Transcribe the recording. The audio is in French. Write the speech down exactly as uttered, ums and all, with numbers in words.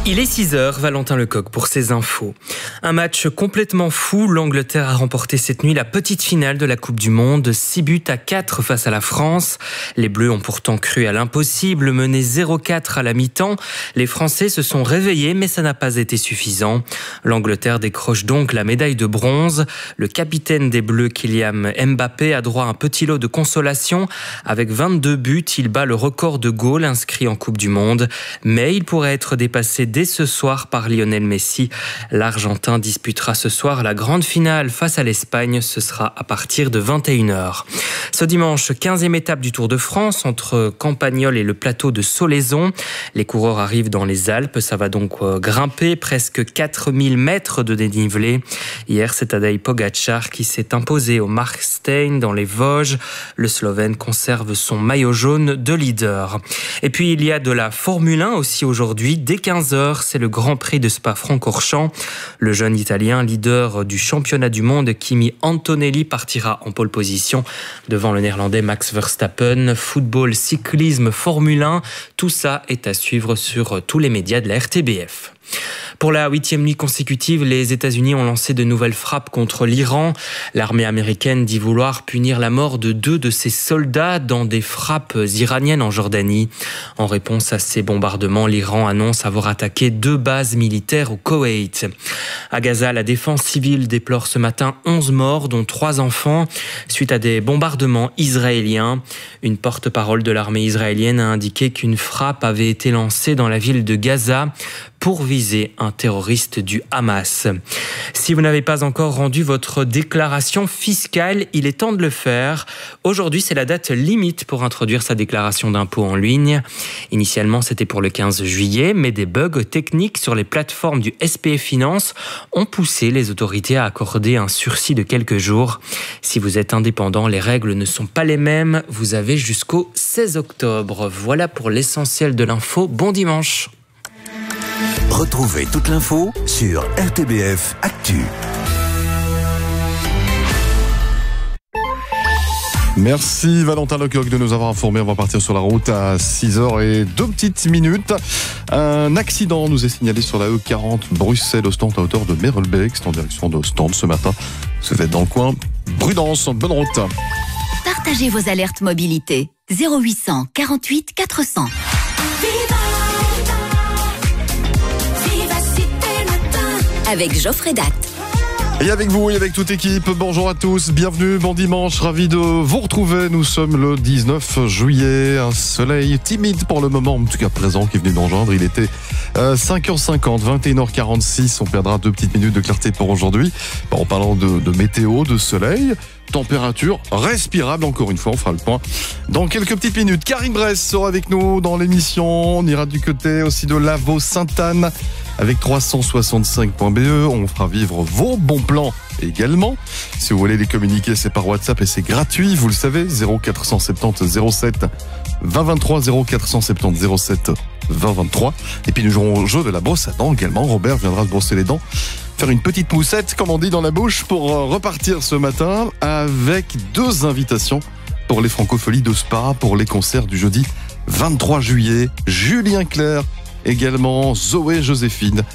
Il est six heures, Valentin Lecoq pour ses infos. Un match complètement fou, l'Angleterre a remporté cette nuit la petite finale de la Coupe du Monde, six buts à quatre face à la France. Les Bleus ont pourtant cru à l'impossible, menés zéro quatre à la mi-temps. Les Français se sont réveillés, mais ça n'a pas été suffisant. L'Angleterre décroche donc la médaille de bronze. Le capitaine des Bleus, Kylian Mbappé, a droit à un petit lot de consolation. Avec vingt-deux buts, il bat le record de goals inscrit en Coupe du Monde. Mais il pourrait être dépassé dès ce soir par Lionel Messi. L'Argentin disputera ce soir la grande finale face à l'Espagne. Ce sera à partir de vingt et une heures. Ce dimanche, quinzième étape du Tour de France entre Campagnol et le plateau de Solaizon. Les coureurs arrivent dans les Alpes. Ça va donc grimper presque quatre mille mètres de dénivelé. Hier, c'est Tadej Pogačar qui s'est imposé au Markstein dans les Vosges. Le Slovène conserve son maillot jaune de leader. Et puis, il y a de la Formule un aussi aujourd'hui. Dès quinze heures, c'est le Grand Prix de Spa-Francorchamps. Le jeune Italien, leader du championnat du monde, Kimi Antonelli, partira en pole position devant le Néerlandais Max Verstappen. Football, cyclisme, Formule un, tout ça est à suivre sur tous les médias de la R T B F. Pour la huitième nuit consécutive, les États-Unis ont lancé de nouvelles frappes contre l'Iran. L'armée américaine dit vouloir punir la mort de deux de ses soldats dans des frappes iraniennes en Jordanie. En réponse à ces bombardements, l'Iran annonce avoir attaqué deux bases militaires au Koweït. À Gaza, la défense civile déplore ce matin onze morts, dont trois enfants, suite à des bombardements israéliens. Une porte-parole de l'armée israélienne a indiqué qu'une frappe avait été lancée dans la ville de Gaza pour viser un terroriste du Hamas. Si vous n'avez pas encore rendu votre déclaration fiscale, il est temps de le faire. Aujourd'hui, c'est la date limite pour introduire sa déclaration d'impôt en ligne. Initialement, c'était pour le quinze juillet, mais des bugs techniques sur les plateformes du S P F Finance ont poussé les autorités à accorder un sursis de quelques jours. Si vous êtes indépendant, les règles ne sont pas les mêmes. Vous avez jusqu'au seize octobre. Voilà pour l'essentiel de l'info. Bon dimanche. Retrouvez toute l'info sur R T B F Actu. Merci Valentin Lecoq de nous avoir informés. On va partir sur la route à six heures et deux petites minutes. Un accident nous est signalé sur la E quarante Bruxelles-Ostende à hauteur de Merelbeek. C'est en direction d'Ostende ce matin. Se fait dans le coin. Prudence, bonne route. Partagez vos alertes mobilité. zéro huit cent quarante-huit quatre cents. Avec Geoffrey Datt. Et avec vous et avec toute équipe, bonjour à tous, bienvenue, bon dimanche, ravi de vous retrouver. Nous sommes le dix-neuf juillet, un soleil timide pour le moment, en tout cas présent, qui est venu nous rejoindre. Il était euh, cinq heures cinquante, vingt et une heures quarante-six, on perdra deux petites minutes de clarté pour aujourd'hui. En parlant de, de météo, de soleil, température respirable, encore une fois, on fera le point dans quelques petites minutes. Karim Bress sera avec nous dans l'émission, on ira du côté aussi de Lavaux-Sainte-Anne avec trois cent soixante-cinq point B E, on fera vivre vos bons plans également. Si vous voulez les communiquer, c'est par WhatsApp et c'est gratuit, vous le savez, zéro quatre cent soixante-dix zéro sept vingt vingt-trois, zéro quatre cent soixante-dix zéro sept vingt vingt-trois. Et puis nous jouerons au jeu de la brosse à dents également. Robert viendra se brosser les dents, faire une petite moussette, comme on dit, dans la bouche pour repartir ce matin avec deux invitations pour les Francopholies de Spa pour les concerts du jeudi vingt-trois juillet. Julien Clerc, également Zoé Joséphine